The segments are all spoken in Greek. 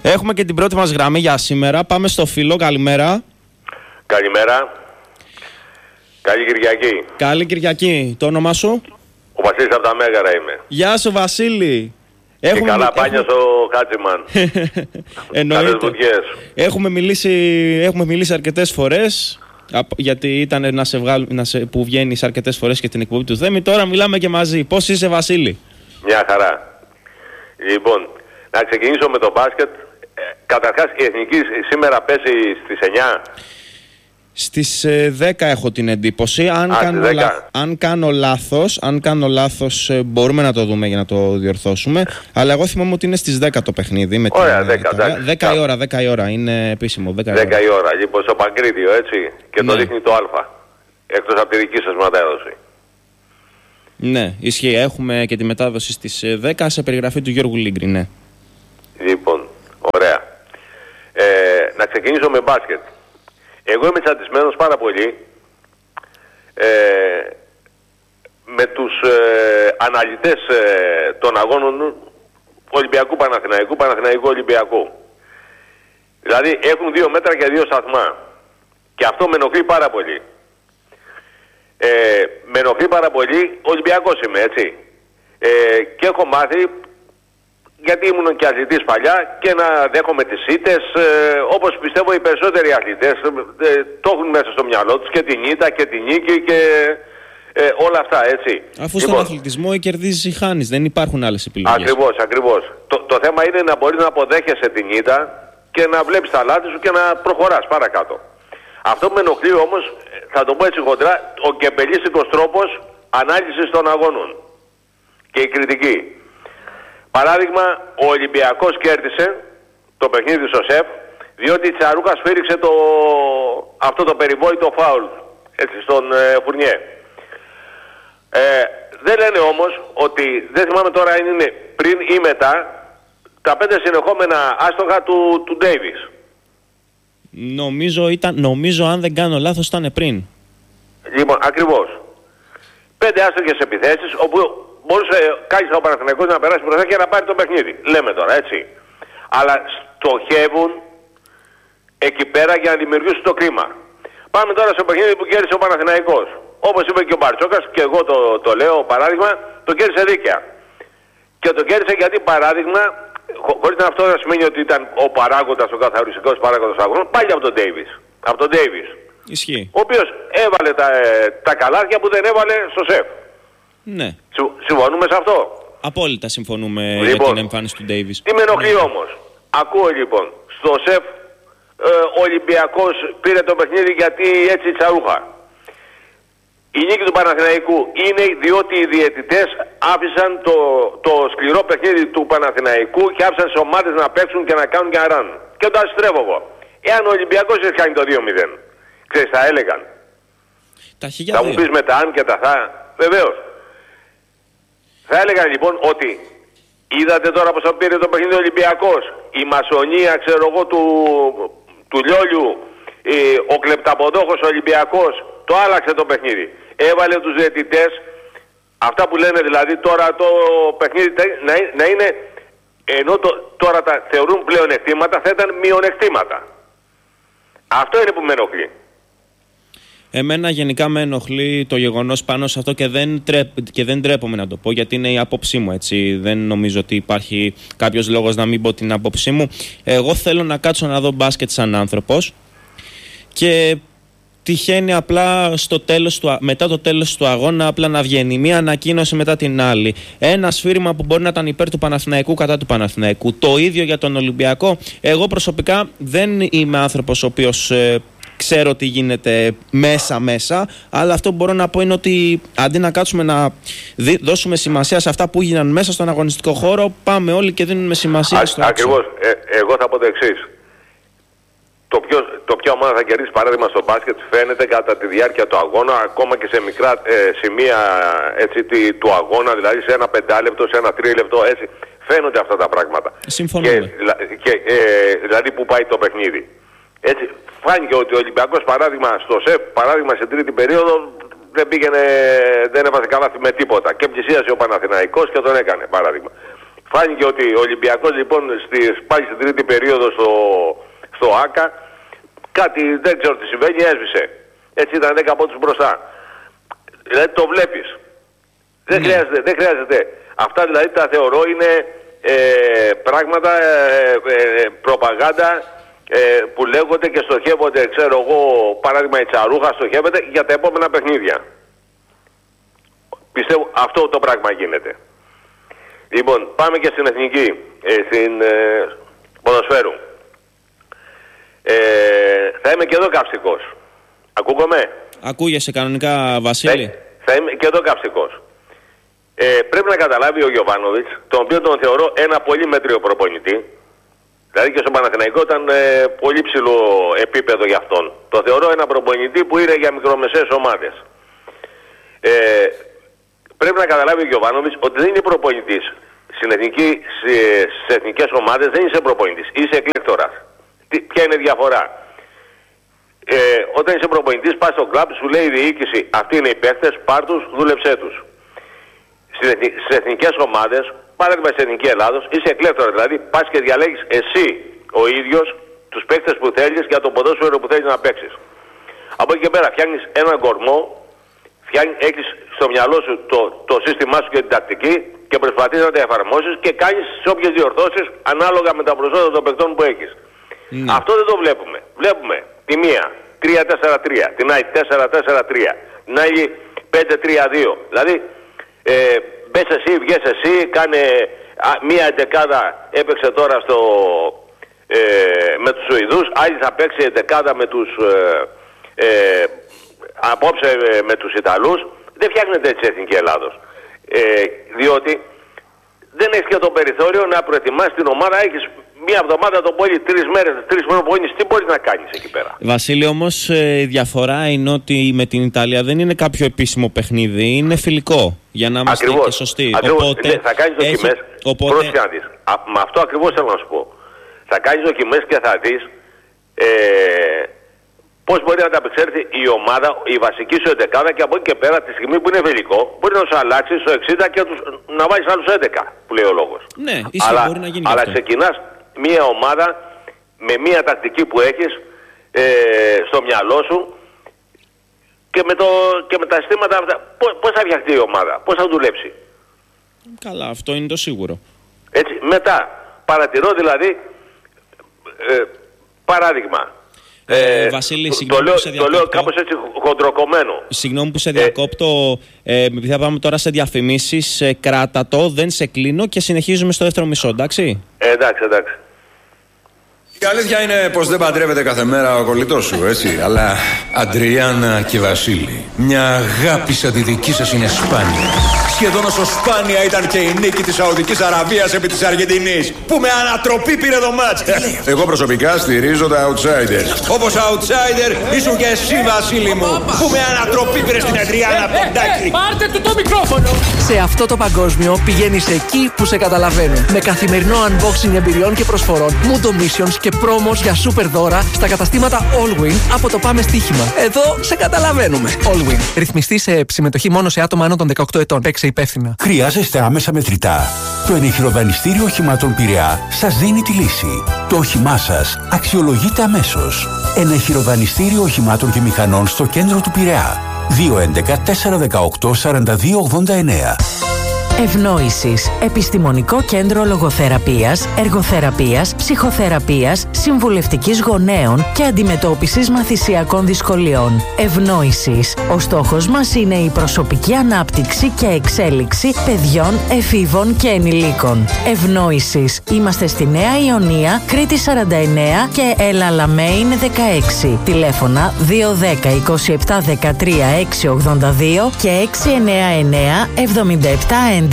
Έχουμε και την πρώτη μας γραμμή για σήμερα. Πάμε στο φίλο. Καλημέρα. Καλημέρα. Καλή Κυριακή. Καλή Κυριακή. Το όνομά σου? Ο Βασίλης από τα Μέγαρα είμαι. Γεια σου Βασίλη. Και καλά πάνια στο Χάτσιμαν. Εννοείται. Έχουμε μιλήσει αρκετές φορές, γιατί ήταν που βγαίνεις αρκετές φορές και την εκπομπή του Θέμη. Τώρα μιλάμε και μαζί. Πώς είσαι Βασίλη? Μια χαρά. Λοιπόν, να ξεκινήσω με το μπάσκετ. Καταρχάς η Εθνική σήμερα παίζει στις 9. Στις 10 έχω την εντύπωση. Αν κάνω λάθος μπορούμε να το δούμε για να το διορθώσουμε. Αλλά εγώ θυμάμαι ότι είναι στις 10 το παιχνίδι. Με ωραία, 10 η ώρα είναι επίσημο. 10 η ώρα. Λοιπόν, στο Παγκρίτιο, έτσι. Και το δείχνει το Α. Εκτός από τη δική σας μετάδοση. Ναι, ισχύει. Έχουμε και τη μετάδοση στις 10 σε περιγραφή του Γιώργου Λίγκρη, ναι. Λοιπόν, ωραία. Να ξεκινήσω με μπάσκετ. Εγώ είμαι τσαντισμένος πάρα πολύ με τους αναλυτές των αγώνων Ολυμπιακού Παναθηναϊκού, Παναθηναϊκού Ολυμπιακού. Δηλαδή έχουν 2 μέτρα και 2 σταθμά. Και αυτό με ενοχλεί πάρα πολύ. Με ενοχλεί πάρα πολύ, Ολυμπιακός είμαι, έτσι. Και έχω μάθει, γιατί ήμουν και αθλητής παλιά, και να δέχομαι τις ήττες, όπως πιστεύω οι περισσότεροι αθλητές το έχουν μέσα στο μυαλό τους, και την ήττα και την νίκη και όλα αυτά, έτσι. Αφού στον αθλητισμό ή κερδίζεις ή χάνεις, δεν υπάρχουν άλλες επιλογές. Ακριβώς. Το θέμα είναι να μπορείς να αποδέχεσαι την ήττα και να βλέπεις τα λάθη σου και να προχωράς παρακάτω. Αυτό που με ενοχλεί όμως, θα το πω έτσι χοντρά, ο κεμπελίστικος τρόπος ανάλυσης των αγώνων και η κριτική. Παράδειγμα, ο Ολυμπιακός κέρδισε το παιχνίδι στο ΣΕΦ, διότι η Τσαρούκα σφύριξε αυτό το περιβόητο φάουλ, έτσι, στον Φουρνιέ. Δεν λένε όμως ότι, δεν θυμάμαι τώρα αν είναι πριν ή μετά, τα 5 συνεχόμενα άστοχα του Ντέιβις. Νομίζω αν δεν κάνω λάθος ήταν πριν. Λοιπόν, ακριβώς. 5 άστοχες επιθέσεις, όπου μπορούσε κάλλιστα ο Παναθηναϊκός να περάσει μπροστά και να πάρει το παιχνίδι. Λέμε τώρα, έτσι. Αλλά στοχεύουν εκεί πέρα για να δημιουργήσουν το κλίμα. Πάμε τώρα στο παιχνίδι που κέρδισε ο Παναθηναϊκός. Όπως είπε και ο Μπαρτσόκας, και εγώ το λέω παράδειγμα, το κέρδισε δίκαια. Και το κέρδισε γιατί, παράδειγμα, χωρίς να αυτό να σημαίνει ότι ήταν ο παράγοντας, ο καθαριστικός παράγοντας αγώνων, πάλι από τον Ντέιβις. Από τον Ντέιβις. Ισχύει. Ο οποίος έβαλε τα καλάθια που δεν έβαλε στο ΣΕΦ. Ναι. Συμφωνούμε σε αυτό? Απόλυτα συμφωνούμε, λοιπόν, για την εμφάνιση του Ντέιβις. Τι με ενοχλεί όμως? Ακούω λοιπόν, στο ΣΕΦ ο Ολυμπιακός πήρε το παιχνίδι γιατί έτσι τσαρούχα. Η νίκη του Παναθηναϊκού είναι διότι οι διαιτητές άφησαν το σκληρό παιχνίδι του Παναθηναϊκού και άφησαν τις ομάδες να παίξουν και να κάνουν και να ράνουν. Και το αστρέφω εγώ. Εάν ο Ολυμπιακός είχε κάνει το 2-0, ξέρεις, θα έλεγαν. Θα μου πεις με τα αν και τα θα. Βεβαίως. Θα έλεγαν λοιπόν ότι είδατε τώρα πως το πήρε το παιχνίδι ο Ολυμπιακός. Η μασονία, ξέρω εγώ, του Λιόλιου, ο κλεπταποδόχος Ολυμπιακός, το άλλαξε το παιχνίδι. Έβαλε τους διαιτητές, αυτά που λένε δηλαδή τώρα το παιχνίδι να είναι, ενώ τώρα τα θεωρούν πλεονεκτήματα, θα ήταν μειονεκτήματα. Αυτό είναι που με ενοχλεί. Εμένα γενικά με ενοχλεί το γεγονός πάνω σε αυτό και δεν τρέπομαι να το πω, γιατί είναι η άποψή μου, έτσι. Δεν νομίζω ότι υπάρχει κάποιος λόγος να μην πω την άποψή μου. Εγώ θέλω να κάτσω να δω μπάσκετ σαν άνθρωπος και τυχαίνει απλά μετά το τέλος του αγώνα απλά να βγαίνει μία ανακοίνωση μετά την άλλη. Ένα σφύριγμα που μπορεί να ήταν υπέρ του Παναθηναϊκού κατά του Παναθηναϊκού. Το ίδιο για τον Ολυμπιακό. Εγώ προσωπικά δεν είμαι άνθρωπος ο οποίος ξέρω τι γίνεται μέσα, αλλά αυτό που μπορώ να πω είναι ότι αντί να κάτσουμε να δώσουμε σημασία σε αυτά που έγιναν μέσα στον αγωνιστικό χώρο, πάμε όλοι και δίνουμε σημασία στο έξω. Ακριβώς. Εγώ θα πω το εξής. Το ποια ομάδα θα κερδίσει, παράδειγμα στο μπάσκετ, φαίνεται κατά τη διάρκεια του αγώνα, ακόμα και σε μικρά σημεία, έτσι, του αγώνα, δηλαδή σε ένα 5 λεπτό, σε ένα 3 λεπτό, έτσι. Φαίνονται αυτά τα πράγματα. Συμφωνούμε. Δηλαδή που πάει το παιχνίδι. Έτσι, φάνηκε ότι ο Ολυμπιακός, παράδειγμα στο ΣΕΦ, παράδειγμα σε τρίτη περίοδο, δεν έβαζε καλά με τίποτα. Και πλησίασε ο Παναθηναϊκός και τον έκανε, παράδειγμα. Φάνηκε ότι ο Ολυμπιακός λοιπόν πάλι στην τρίτη περίοδο στο ΆΚΑ κάτι δεν ξέρω τι συμβαίνει, έσβησε. Έτσι ήταν 10 πόντους μπροστά. Δηλαδή το βλέπεις. Δεν χρειάζεται. Αυτά δηλαδή τα θεωρώ είναι πράγματα, προπαγάνδα που λέγονται και στοχεύονται, ξέρω εγώ, παράδειγμα η Τσαρούχα στοχεύεται για τα επόμενα παιχνίδια. Πιστεύω αυτό το πράγμα γίνεται. Λοιπόν, πάμε και στην εθνική, στην ποδοσφαίρου. Θα είμαι και εδώ καυστικός. Ακούγομαι? Ακούγεσαι κανονικά, Βασίλη. Θα είμαι και εδώ καυστικός. Πρέπει να καταλάβει ο Γιοβάνοβιτς, τον οποίο τον θεωρώ ένα πολύ μέτριο προπονητή. Δηλαδή και στο Παναθηναϊκό ήταν πολύ ψηλό επίπεδο για αυτόν. Το θεωρώ ένα προπονητή που είναι για μικρομεσαίες ομάδες. Πρέπει να καταλάβει ο Γιοβάνοβιτς ότι δεν είναι προπονητής. Στις εθνικές ομάδες δεν είσαι προπονητής, είσαι εκλέκτορας. Ποια είναι η διαφορά? Όταν είσαι προπονητής, πας στο κλαμπ, σου λέει η διοίκηση, αυτοί είναι οι παίκτες, πάρ' τους, δούλεψέ τους. Στις εθνικές ομάδες, παράδειγμα στην Εθνική Ελλάδος, είσαι εκλέκτορα. Δηλαδή πας και διαλέγεις εσύ ο ίδιος τους παίκτες που θέλεις για το ποδόσφαιρο που θέλεις να παίξεις. Από εκεί και πέρα φτιάχνεις έναν κορμό, έχεις στο μυαλό σου το σύστημά σου και την τακτική και προσπαθείς να τα εφαρμόσεις και κάνεις τις όποιες διορθώσεις ανάλογα με τα προσόντα των παικτών που έχεις. Αυτό δεν το βλέπουμε. Βλέπουμε τη μία 3-4-3, την άλλη 4-4-3, την άλλη 5-3-2. Δηλαδή μπες εσύ, βγες εσύ, κάνε μία εντεκάδα, έπαιξε τώρα με τους Σουηδούς, άλλη θα παίξει εντεκάδα με τους απόψε με τους Ιταλούς. Δεν φτιάχνεται έτσι η Εθνική Ελλάδος. Διότι δεν έχεις και το περιθώριο να προετοιμάσεις την ομάδα. Έχεις μία εβδομάδα το πολύ, 3 μέρες, 3 προπονήσεις. Τι μπορείς να κάνεις εκεί πέρα? Βασίλη, όμως η διαφορά είναι ότι με την Ιταλία δεν είναι κάποιο επίσημο παιχνίδι, είναι φιλικό. Για να είμαστε και σωστοί. Οπότε, θα κάνεις δοκιμές. Πρόσεχε να δεις. Με αυτό ακριβώς θέλω να σου πω. Θα κάνεις δοκιμές και θα δεις πώς μπορεί να ανταπεξέλθει η ομάδα, η βασική σου 11 και από εκεί και πέρα τη στιγμή που είναι φιλικό μπορεί να σου αλλάξει στο 60 και να βάλεις άλλους 11 που λέει ο λόγος. Ναι, ίσως μπορεί να γίνει. Αλλά ξεκινάς μια ομάδα με μια τακτική που έχεις στο μυαλό σου και με τα συστήματα αυτά. Πώς θα φτιαχτεί η ομάδα, πώς θα δουλέψει? Καλά, αυτό είναι το σίγουρο. Έτσι, μετά παρατηρώ δηλαδή παράδειγμα. Βασίλη, συγγνώμη που σε διακόπτω. Το λέω κάπως έτσι χοντροκομμένο. Συγγνώμη που σε διακόπτω. Επειδή θα πάμε τώρα σε διαφημίσεις, κράτα το, δεν σε κλείνω και συνεχίζουμε στο δεύτερο μισό, εντάξει? Εντάξει. Η αλήθεια είναι πως δεν παντρεύεται κάθε μέρα ο κολλητός σου, έτσι. Αλλά Αντριάννα και Βασίλη, μια αγάπη σαν τη δική σας είναι σπάνια. Σχεδόν όσο σπάνια ήταν και η νίκη της Σαουδικής Αραβίας επί της Αργεντινής, που με ανατροπή πήρε το μάτς. Εγώ προσωπικά στηρίζω τα outsiders. Όπως outsider ήσουν και εσύ, Βασίλη μου, που με ανατροπή πήρε στην Αντριάννα Ποντάκη. Πάρτε του το μικρόφωνο. Σε αυτό το παγκόσμιο πηγαίνεις εκεί που σε καταλαβαίνουν. Με καθημερινό unboxing εμπειριών και προσφορών, Mundo Missions και πρόμος για super δώρα στα καταστήματα Allwin από το Πάμε Στοίχημα. Εδώ σε καταλαβαίνουμε. Allwin. Ρυθμιστή σε συμμετοχή μόνο σε άτομα άνω των 18 ετών. Παίξε υπεύθυνα. Χρειάζεστε άμεσα μετρητά? Το ενεχειροδανιστήριο οχημάτων Πειραιά σας δίνει τη λύση. Το όχημά σας αξιολογείται αμέσως. Ενεχειροδανιστήριο οχημάτων και μηχανών στο κέντρο του Πειραιά. 211-418-4289. Ευνόησης. Επιστημονικό κέντρο λογοθεραπείας, εργοθεραπείας, ψυχοθεραπείας, συμβουλευτικής γονέων και αντιμετώπισης μαθησιακών δυσκολιών. Ευνόησης. Ο στόχος μας είναι η προσωπική ανάπτυξη και εξέλιξη παιδιών, εφήβων και ενηλίκων. Ευνόησης. Είμαστε στη Νέα Ιωνία, Κρήτη 49 και Ελαλαμέιν 16. Τηλέφωνα 210 27 13 682 και 699 77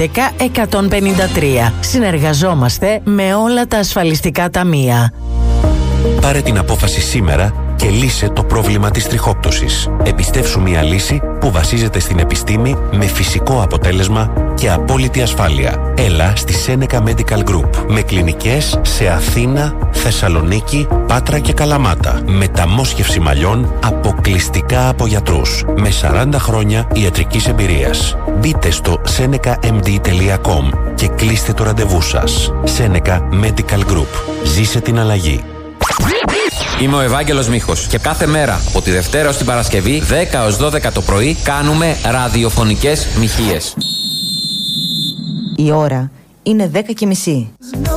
153. Συνεργαζόμαστε με όλα τα ασφαλιστικά ταμεία. Πάρε την απόφαση σήμερα και λύσε το πρόβλημα της τριχόπτωσης. Επιστεύσου μια λύση που βασίζεται στην επιστήμη με φυσικό αποτέλεσμα και απόλυτη ασφάλεια. Έλα στη Seneca Medical Group με κλινικές σε Αθήνα, Θεσσαλονίκη, Πάτρα και Καλαμάτα. Μεταμόσχευση μαλλιών αποκλειστικά από γιατρούς. Με 40 χρόνια ιατρικής εμπειρίας. Μπείτε στο senecamd.com και κλείστε το ραντεβού σας. Seneca Medical Group. Ζήσε την αλλαγή. Είμαι ο Ευάγγελος Μίχος και κάθε μέρα από τη Δευτέρα ως την Παρασκευή 10 ως 12 το πρωί κάνουμε ραδιοφωνικές μοιχείες. Η ώρα είναι 10:30.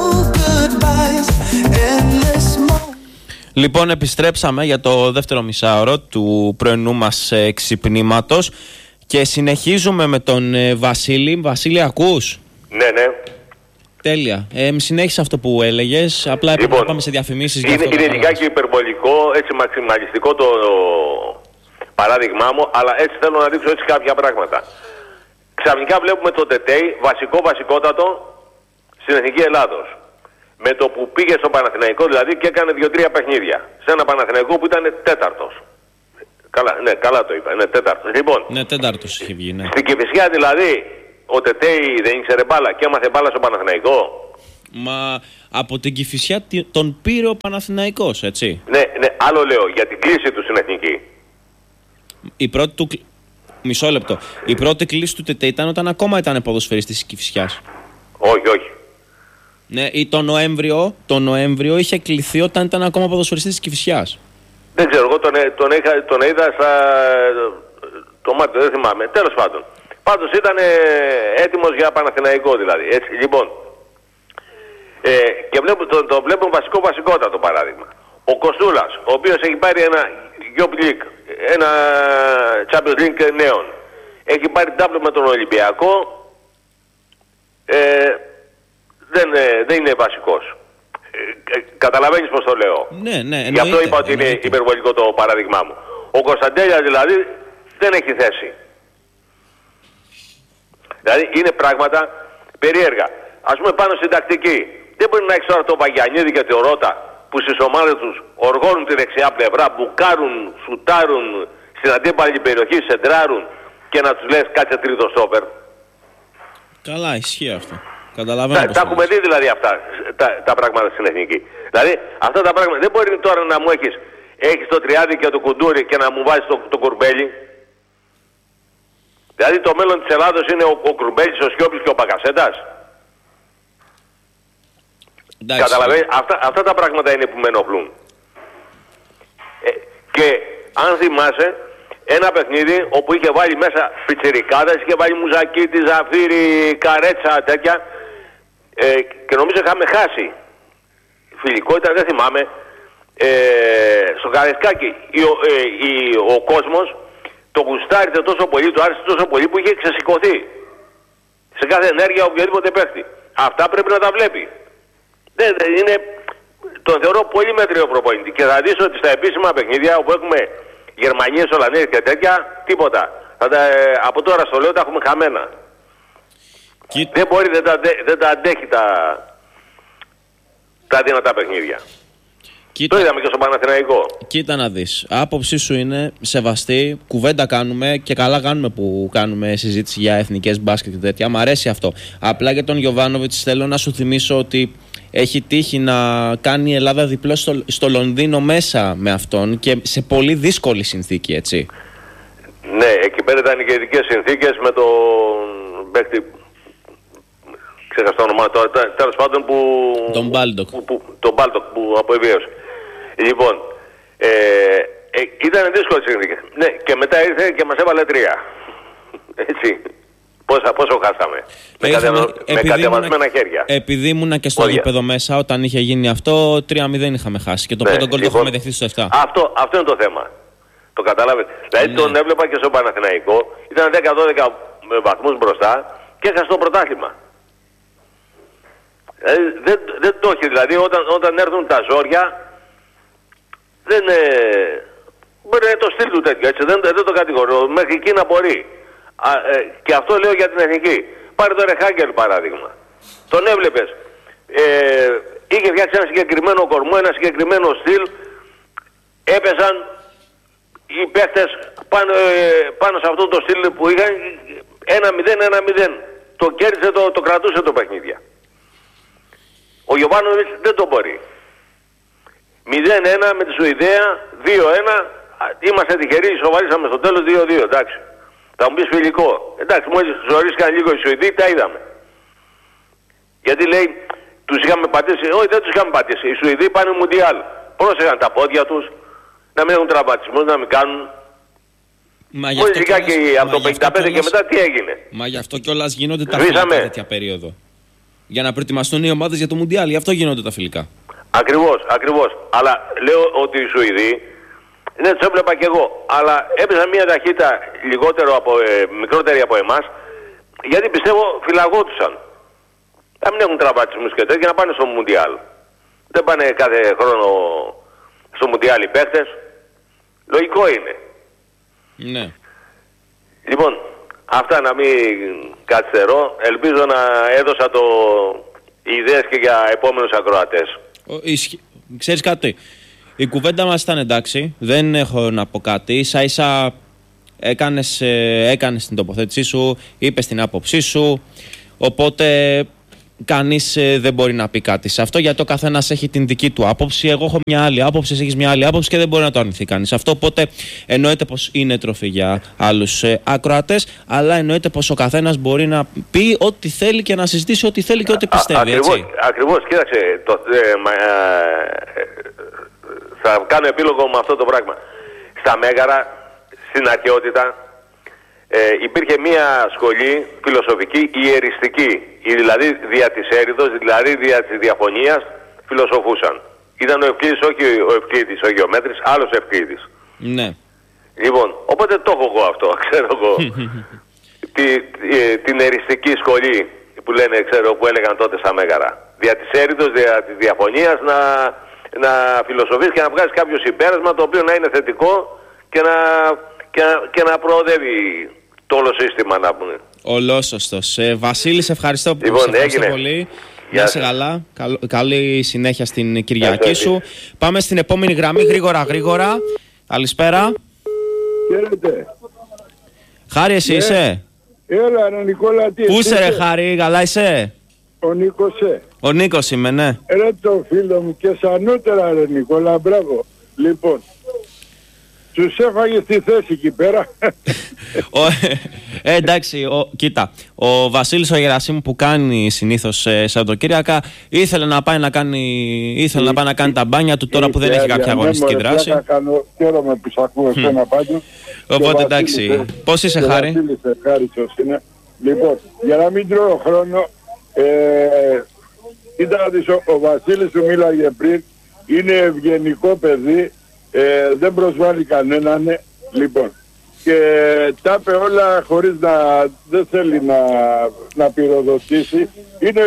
Λοιπόν, επιστρέψαμε για το δεύτερο μισάωρο του πρωινού μας ξυπνήματος και συνεχίζουμε με τον Βασίλη. Βασίλη, ακούς? Ναι. Τέλεια. Συνέχισε αυτό που έλεγες. Απλά έπρεπε να πάμε σε διαφημίσεις. Είναι λιγάκι υπερβολικό, έτσι μαξιμαλιστικό το παράδειγμά μου, αλλά έτσι θέλω να δείξω έτσι κάποια πράγματα. Ξαφνικά βλέπουμε τον Τετέι βασικότατο στην Εθνική Ελλάδος. Με το που πήγε στο Παναθηναϊκό δηλαδή και έκανε 2-3 παιχνίδια. Σε ένα Παναθηναϊκό που ήταν τέταρτος. Καλά το είπα, είναι τέταρτος. Λοιπόν, ναι, τέταρτος είχε βγει, ναι. Στην Κηφισιά δηλαδή ο Τετέι δεν ήξερε μπάλα και έμαθε μπάλα στο Παναθηναϊκό. Μα από την Κηφισιά τον πήρε ο Παναθηναϊκός, έτσι. Ναι, άλλο λέω για την κλίση του στην Εθνική. Η πρώτη του... Μισό λεπτό. Η πρώτη κλίση του Τετέι ήταν όταν ακόμα ήταν ποδοσφαιριστής της Κηφισιάς. Όχι. Ναι, ή το Νοέμβριο είχε κληθεί όταν ήταν ακόμα ποδοσφαιριστής της Κηφισιάς. Δεν ξέρω, εγώ τον είδα το Μάρτιο, δεν θυμάμαι. Τέλος πάντων. Πάντως ήταν έτοιμος για Παναθηναϊκό δηλαδή. Έτσι, λοιπόν. Και το βλέπουν βασικότατο παράδειγμα. Ο Κοστούλας, ο οποίος έχει πάρει ένα Youth League, ένα Champions League νέων. Έχει πάρει τάμπλο με τον Ολυμπιακό. Δεν είναι βασικός. Καταλαβαίνεις πως το λέω. Ναι, γι' αυτό είπα ότι είναι υπερβολικό το παράδειγμά μου. Ο Κωνσταντέλιας δηλαδή δεν έχει θέση. Δηλαδή είναι πράγματα περίεργα. Ας πούμε πάνω στην τακτική. Δεν μπορεί να έχεις τώρα το Βαγιανίδη και το Ρώτα που στις ομάδες τους οργώνουν τη δεξιά πλευρά, μπουκάρουν, σουτάρουν στην αντίπαλη περιοχή, σεντράρουν και να τους λες κάτσε τρίτο στόπερ. Καλά, ισχύει αυτό. Καταλαβαίνω. Τα έχουμε δει δηλαδή αυτά τα πράγματα στην Εθνική. Δηλαδή αυτά τα πράγματα δεν μπορεί τώρα να μου έχεις το Τριάδι και το Κουντούρι και να μου βάζεις το Κουρμπέλι. Δηλαδή το μέλλον της Ελλάδος είναι ο Κουρμπέλης, ο Σιώπης και ο Μπακασέτας. Καταλαβαίνεις, αυτά τα πράγματα είναι που με ενοχλούν. Και αν θυμάσαι ένα παιχνίδι όπου είχε βάλει μέσα πιτσιρικάδες, είχε βάλει Μουζακίτη, Ζαφύρι, Καρέτσα, τέτοια και νομίζω είχαμε χάσει. Φιλικό ήταν, δεν θυμάμαι, στο Καρεσκάκι ο κόσμος το γουστάριζε τόσο πολύ, του άρεσε τόσο πολύ που είχε ξεσηκωθεί σε κάθε ενέργεια οποιοδήποτε παίχτη. Αυτά πρέπει να τα βλέπει. Τον θεωρώ πολύ μέτριο προπονητή και θα δεις ότι στα επίσημα παιχνίδια όπου έχουμε Γερμανίες, Ολλανδίες και τέτοια, τίποτα. Από τώρα στο λέω τα έχουμε χαμένα. Δεν μπορεί, δεν τα αντέχει τα δυνατά παιχνίδια. Το είδαμε και στο Παναθηναϊκό. Κοίτα να δεις. Άποψή σου είναι σεβαστή, κουβέντα κάνουμε και καλά κάνουμε που κάνουμε συζήτηση για εθνικές μπάσκετ και τέτοια. Μ' αρέσει αυτό. Απλά για τον Γιοβάνοβιτς θέλω να σου θυμίσω ότι έχει τύχει να κάνει η Ελλάδα διπλό στο Λονδίνο μέσα με αυτόν και σε πολύ δύσκολη συνθήκη, έτσι. Ναι, εκεί πέρα ήταν και ειδικές συνθήκες με τον παίκτη. Ξέχασα το όνομα τώρα, τέλος πάντων που... Τον Μπάλντοκ. Τον Μπάλντοκ που αποεβίωσε. Λοιπόν, ήταν δύσκολες συνθήκες. Ναι, και μετά ήρθε και μας έβαλε 3. Έτσι. Πόσο χάσαμε. Με κατεβασμένα χέρια. Επειδή ήμουνα και στο γήπεδο μέσα όταν είχε γίνει αυτό, 3-0 είχαμε χάσει. Και το πρώτο γκολ το είχαμε δεχθεί στο 7. Αυτό είναι το θέμα. Το καταλάβετε. Δηλαδή τον έβλεπα και στο Παναθηναϊκό. Ήταν 10-12 βαθμούς μπροστά και έχασε το πρωτάθλημα. Δεν το έχει. Δηλαδή όταν έρθουν τα ζόρια, δεν μπορεί να είναι το στυλ του τέτοιο. Έτσι. Δεν το κατηγορώ. Μέχρι εκεί να μπορεί. Και αυτό λέω για την Εθνική. Πάρε τον Ρεχάγκελ παράδειγμα. Τον έβλεπες. Είχε φτιάξει ένα συγκεκριμένο κορμό, ένα συγκεκριμένο στυλ. Έπεσαν οι παίχτες πάνω σε αυτό το στυλ που είχαν 1-0. Το κέρδισε, το κρατούσε το παιχνίδια. Ο Γιοβάνοβιτς δεν το μπορεί. 0-1 με τη Σουηδία, 2-1. Είμαστε τυχεροί, ισοβαρίσαμε στο τέλος 2-2, εντάξει. Θα μου πεις φιλικό. Εντάξει, μόλις ξορίστηκαν λίγο οι Σουηδοί, τα είδαμε. Γιατί λέει, τους είχαμε πατήσει. Όχι, δεν τους είχαμε πατήσει. Οι Σουηδοί πάνε Μουντιάλ. Πρόσεχαν τα πόδια τους, να μην έχουν τραυματισμούς, να μην κάνουν. Μόλις βγήκα και από το 55 και μετά τι έγινε. Μα γι' αυτό κιόλας γίνονται τα φιλικά τέτοια περίοδο. Για να προετοιμαστούν οι ομάδες για το Μουντιάλ, γι' αυτό γίνονται τα φιλικά. Ακριβώς, ακριβώς. Αλλά λέω ότι οι Σουηδοί, ναι, τους έβλεπα κι εγώ, αλλά έπαιζαν μια ταχύτητα μικρότερη από εμάς, γιατί πιστεύω φυλαγόντουσαν. Να μην έχουν τραυματισμούς και τέτοια, να πάνε στο Μουντιάλ. Δεν πάνε κάθε χρόνο στο Μουντιάλ οι παίχτες. Λογικό είναι. Ναι. Λοιπόν, αυτά να μην καθυστερώ. Ελπίζω να έδωσα ιδέες και για επόμενους ακροατές. Ξέρεις κάτι, η κουβέντα μας ήταν εντάξει, δεν έχω να πω κάτι. Ίσα ίσα έκανες την τοποθέτησή σου, είπες την άποψή σου, οπότε κανείς δεν μπορεί να πει κάτι σε αυτό, γιατί ο καθένας έχει την δική του άποψη. Εγώ έχω μια άλλη άποψη, εσύ έχεις μια άλλη άποψη και δεν μπορεί να το αρνηθεί κανείς αυτό. Οπότε εννοείται πως είναι τροφή για άλλους ακροατές, αλλά εννοείται πως ο καθένας μπορεί να πει ό,τι θέλει και να συζητήσει ό,τι θέλει και ό,τι πιστεύει. Ακριβώς, κοίταξε. Θα κάνω επίλογο με αυτό το πράγμα. Στα Μέγαρα, στην αρχαιότητα, υπήρχε μια σχολή φιλοσοφική ιεριστική, δηλαδή δια της έρηδος, δηλαδή δια της διαφωνίας φιλοσοφούσαν. Ήταν ο Ευκλήδης, όχι ο Ευκλήδης, ο Γεωμέτρης, άλλος Ευκλήδης. Ναι. Λοιπόν, οπότε το έχω εγώ αυτό, ξέρω εγώ. Την εριστική σχολή που λένε, ξέρω, που έλεγαν τότε στα Μέγαρα. Δια της έρηδος, δια της διαφωνίας να φιλοσοφείς και να βγάζεις κάποιο συμπέρασμα το οποίο να είναι θετικό και να προοδεύει το όλο σύστημα, να πούμε. Ολόσωστος. Βασίλη, σε ευχαριστώ, πολύ. Να είσαι καλά. Καλή συνέχεια στην Κυριακή σου. Πάμε στην επόμενη γραμμή, γρήγορα. Καλησπέρα. Χαίρετε. Χάρη, εσύ είσαι? Έλα, ρε Νικόλα, τι. Πού είσαι, ρε Χάρη, καλά είσαι? Ο Νίκος, Ο Νίκος είμαι, ναι. Ρε το φίλο μου και σανότερα, ρε Νικόλα, μπράβο. Λοιπόν, τους έφαγε στη θέση εκεί πέρα. Εντάξει, κοίτα, ο Βασίλης ο Γερασίμου που κάνει συνήθως Σαββατοκύριακα ήθελε να πάει να κάνει τα μπάνια του τώρα που δεν έχει κάποια αγωνιστική δράση. Χαίρομαι που σ' ακούω εσένα πάντως. Οπότε εντάξει, πώς είσαι, Χάρη? Βασίλης ευχάριστος είναι. Λοιπόν, για να μην τρώω χρόνο, ο Βασίλης σου μίλαγε πριν, είναι ευγενικό παιδί. Δεν προσβάλλει κανέναν, λοιπόν, και τα είπε όλα χωρίς δεν θέλει να πυροδοτήσει. Είναι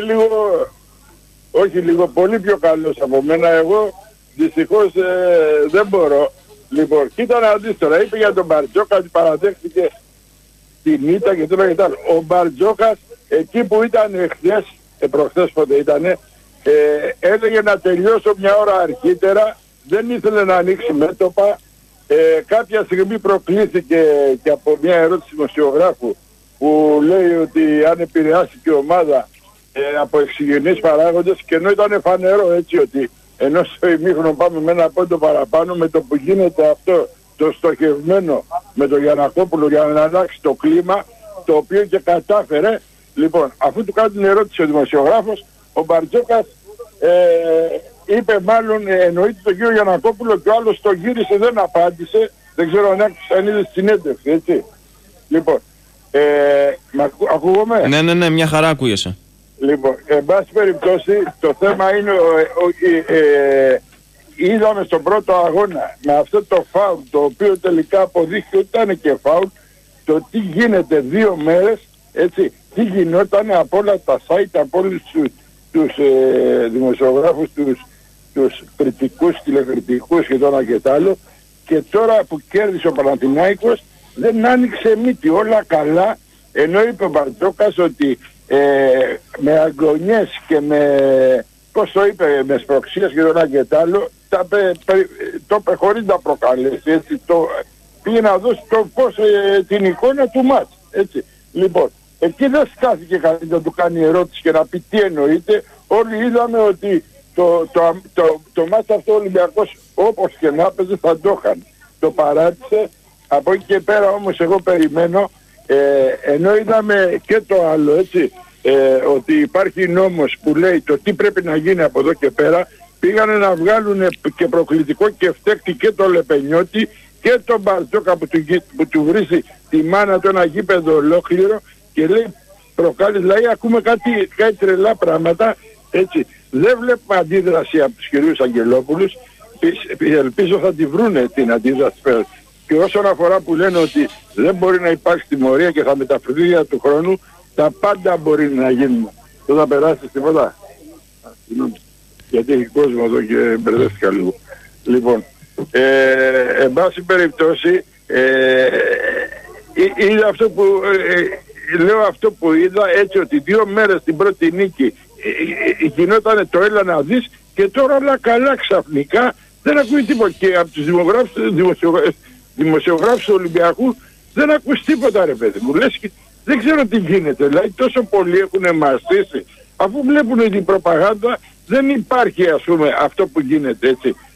πολύ πιο καλός από μένα. Εγώ δυστυχώς δεν μπορώ. Λοιπόν, κοίτα να δεις τώρα, είπε για τον Μπαρτζόκα ότι παραδέχτηκε την ήττα και τώρα και τα άλλα. Ο Μπαρτζόκας εκεί που ήταν χθες, προχθές πότε ήτανε, έλεγε να τελειώσω μια ώρα αρχίτερα. Δεν ήθελε να ανοίξει μέτωπα. Κάποια στιγμή προκλήθηκε και από μια ερώτηση δημοσιογράφου που λέει ότι αν επηρεάσει και η ομάδα από εξυγενείς παράγοντες, και ενώ ήταν φανερό έτσι ότι ενώ στο ημίχρονο πάμε με ένα πόντο παραπάνω, με το που γίνεται αυτό το στοχευμένο με τον Γιαννακόπουλο για να αλλάξει το κλίμα, το οποίο και κατάφερε. Λοιπόν, αφού του κάνει την ερώτηση ο δημοσιογράφος, ο Μπαρτζόκας είπε μάλλον εννοείται τον κύριο Γιαννακόπουλο και ο άλλος το γύρισε, δεν απάντησε. Δεν ξέρω αν είδε συνέντευξη, έτσι. Λοιπόν, ακούγομαι? Ναι, μια χαρά ακούγεσαι. Λοιπόν, εν πάση περιπτώσει το θέμα είναι είδαμε στον πρώτο αγώνα με αυτό το φάουλ, το οποίο τελικά αποδείχθηκε ότι ήταν και φάουλ, το τι γίνεται 2 μέρες, έτσι, τι γινόταν από όλα τα site, από όλους τους δημοσιογράφους, τους κριτικούς, τηλεκριτικούς και τώρα και τ' άλλο, και τώρα που κέρδισε ο Παναθηνάικος δεν άνοιξε μύτη, όλα καλά, ενώ είπε ο Μπαρτζόκας ότι με αγωνιές και πώς το είπε, με σπροξίες και τώρα και τ' άλλο, το είπε χωρίς να προκαλέσει, έτσι, πήγε να δώσει την εικόνα του μάτς, έτσι. Λοιπόν, εκεί δεν στάθηκε κανείς να του κάνει ερώτηση και να πει τι εννοείται. Όλοι είδαμε ότι το μάτς αυτό ο Ολυμπιακός όπως και να παίζει θα το είχαν. Το παράτησε. Από εκεί και πέρα όμως εγώ περιμένω, ενώ είδαμε και το άλλο, έτσι, ότι υπάρχει νόμος που λέει το τι πρέπει να γίνει από εδώ και πέρα, πήγανε να βγάλουν και προκλητικό και φταίχτη και το Λεπενιώτη και τον Μπαρτζόκα που του βρίζει τη μάνα του ένα γήπεδο ολόκληρο και λέει προκάλει, δηλαδή ακούμε κάτι τρελά πράγματα, έτσι. Δεν βλέπουμε αντίδραση από τους κυρίους Αγγελόπουλους, ελπίζω θα τη βρούνε την αντίδραση. Και όσον αφορά που λένε ότι δεν μπορεί να υπάρξει τιμωρία και θα μεταφερθεί για του χρόνου, τα πάντα μπορεί να γίνουν. Δεν θα περάσει τίποτα. Γιατί έχει κόσμο εδώ και μπερδεύτηκα λίγο. Λοιπόν, εν πάση περιπτώσει, είδα αυτό που, λέω αυτό που είδα, έτσι ότι 2 μέρες την πρώτη νίκη γινόταν το έλα να δεις και τώρα όλα καλά ξαφνικά δεν ακούει τίποτα. Και από τους δημοσιογράφους του Ολυμπιακού δεν ακούς τίποτα, ρε παιδί μου. Λες και δεν ξέρω τι γίνεται. Δηλαδή τόσο πολλοί έχουν μαστήσει, αφού βλέπουν την προπαγάνδα δεν υπάρχει, ας πούμε, αυτό που γίνεται, έτσι.